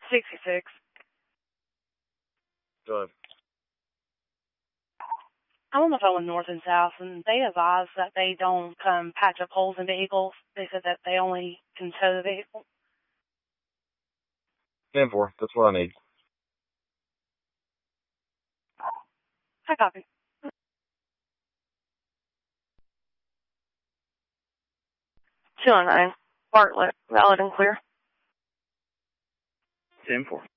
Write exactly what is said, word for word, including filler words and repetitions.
sixty-six. Go ahead. I'm on the phone with North and South, and they advise that they don't come patch up holes in vehicles. They said that they only can tow the vehicle. ten four. That's what I need. I copy. two oh nine. Bartlett. Valid and clear. ten four.